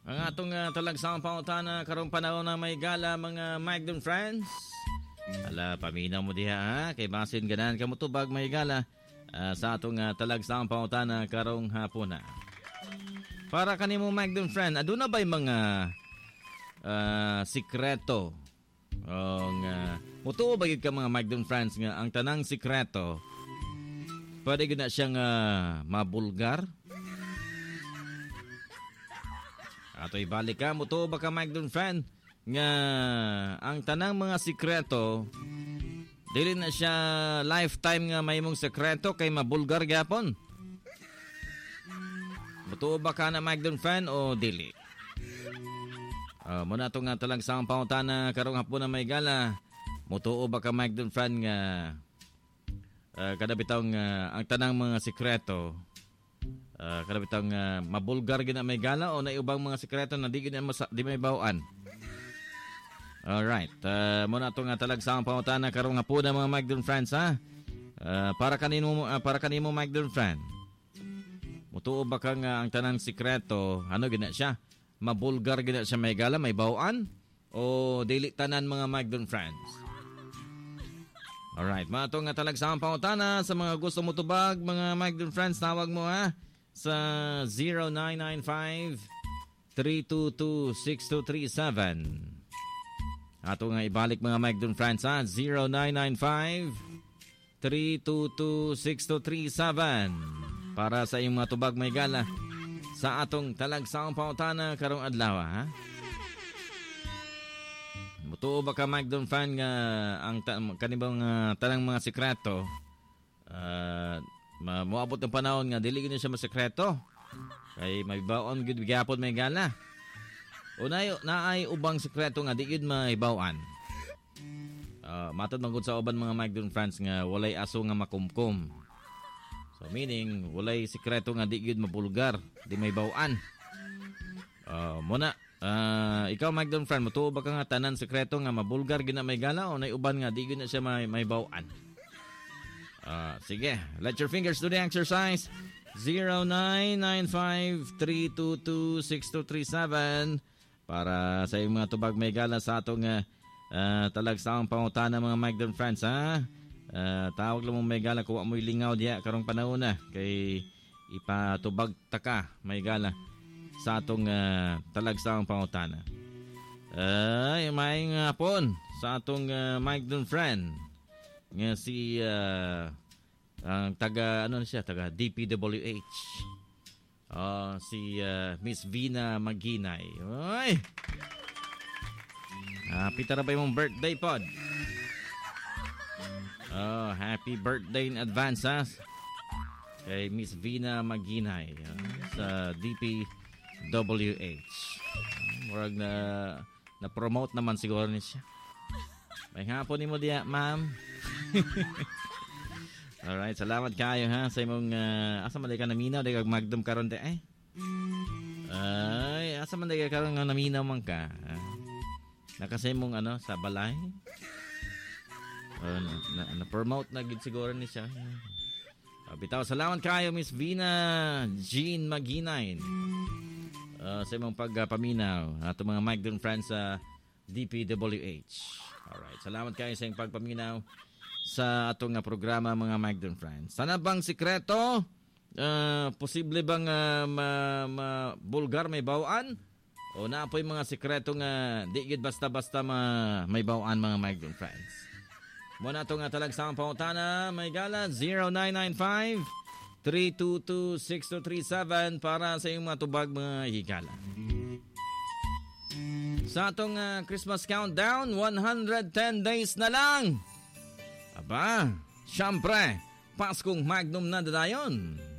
Ang atong talagsang pangutana karong panahon na may gala mga Magdon friends. Ala, paminaw mo diha ha, kay basin ganan ka mo tubag may gala sa atong talagsang pangutana karong hapon na. Para kanimo Magdon friend, aduna ba'y mga sikreto? Mutuo ba yun ka mga Magdon friends nga ang tanang sikreto pwede gina siyang mabulgar? Ato ibalik ka, mutuo ba ka Magdon friend nga ang tanang mga sikreto dili na siya lifetime nga may mong sikreto kay mabulgar gyapon? Mutuo ba ka na Magdon friend o dili? Muna ito nga talagsang pangutana karong hapon na may gala. Mutuo ba ka Magdon friend nga kada bitaw ang tanang mga sikreto kada bitaw mabulgar gina may gala o naibang mga sikreto na di may bawaan. Alright, muna ito nga talagsang pangutana karong hapon na mga Magdon friends ha. Para kanimo Magdon friend. Mutuo ba ka nga ang tanang sikreto ano gina siya? Mabulgar gina siya may gala, may bawaan o dili tanan mga Magdon friends? Alright, mga ito nga talagsang pangutana sa mga gusto mo tubag mga Magdon friends, tawag mo ha sa 0995-322-6237. Ato nga ibalik mga Magdon friends ha, 0995-322-6237 para sa iyong mga tubag may gala sa atong talagsang pangutana karong adlaw ha. Mutuo ba ka Magdon fan nga ang kanibang tanang mga sikreto moabot ng panahon nga dili gid siya masekreto kay may baon gid gyapon may gala o naay ubang sikreto nga di gid mahibaw-an. Matod man gud sa uban mga Magdon fans nga walay aso nga makumkum. So meaning walay sikreto nga di gid mabulgar, di may baw-an. Muna ikaw Magdon friend, mutuo ba ka nga tanan sikreto nga mabulgar gina may gala o nay uban nga di gid na siya may baw-an? Sige, let your fingers do the exercise. 0995-322-6237 para sa iyong mga tubag may gala sa atong talagsang pangutana mga Magdon friends ha. Tawag lang mong may gala kuha mo'y lingaw diya karong panahon na kay ipatubag taka may gala sa atong talagsang pangutana. May hapon sa atong Magdon friend nga si ang taga taga DPWH. Si Miss Vina Maginay. Oy! Happy tarabay mong birthday pod. Happy birthday in advance ha kay Miss Vina Maginay sa DPWH. Murag na promote naman siguro ni siya. May hapon ni mo diya, ma'am. Alright, salamat kayo ha sa imong asa man day ka naminaw day kag Magdom karon de ay asa man day ka karon nga naminaw man ka. Nakasay mong sa balay. Na-promote na gid siguro ni siya. Bitaw salamat kayo Miss Vina Jean Maginay sa imong pagpaminaw ato mga Magdon friends sa DPWH. Alright, salamat kayo sa imong pagpaminaw sa atong programa mga Magdon friends. Sana bang sikreto? Posible bang bulgar may bawaan? O naapoy mga sikreto nga di gid basta-basta may bawaan mga Magdon friends? Muna itong talagsang pangutana may gala 0995-322-6237 para sa iyong mga tubag mga higala. Sa atong Christmas countdown, 110 days na lang. Aba, syempre, Paskong Magnum na dadayon.